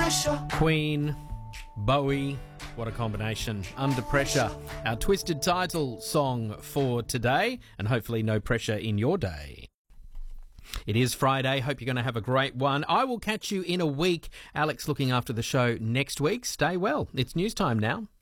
Queen, Bowie, what a combination. Under Pressure, our twisted title song for today, and hopefully no pressure in your day. It is Friday. Hope you're going to have a great one. I will catch you in a week. Alex looking after the show next week. Stay well. It's news time now.